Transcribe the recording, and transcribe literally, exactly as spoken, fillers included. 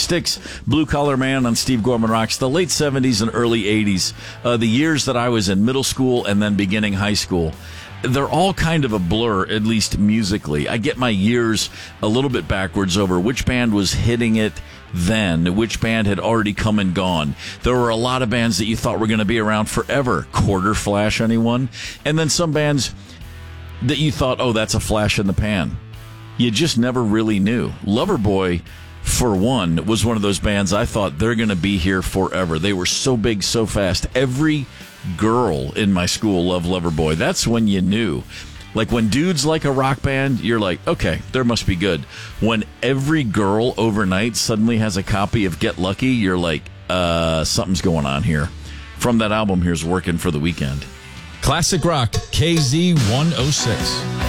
Styx, Blue Collar Man on Steve Gorman Rocks, the late seventies and early eighties, uh, the years that I was in middle school and then beginning high school. They're all kind of a blur, at least musically. I get my years a little bit backwards over which band was hitting it then, which band had already come and gone. There were a lot of bands that you thought were going to be around forever. Quarter Flash, anyone? And then some bands that you thought, oh, that's a flash in the pan. You just never really knew. Loverboy, for one, was one of those bands I thought they're going to be here forever. They were so big so fast. Every girl in my school loved Loverboy. That's when you knew. Like when dudes like a rock band, you're like, okay, there must be good. When every girl overnight suddenly has a copy of Get Lucky, you're like, uh, something's going on here. From that album, here's Working for the Weekend. Classic Rock, K Z one oh six.